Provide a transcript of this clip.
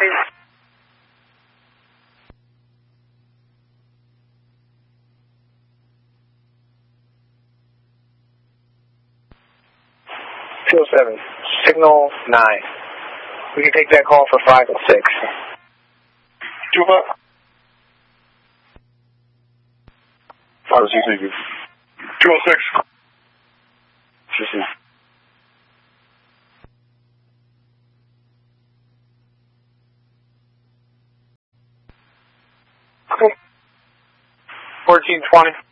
copy. 207, signal 9. We can take that call for 5 and 6. 25. 5 6 206. 1420.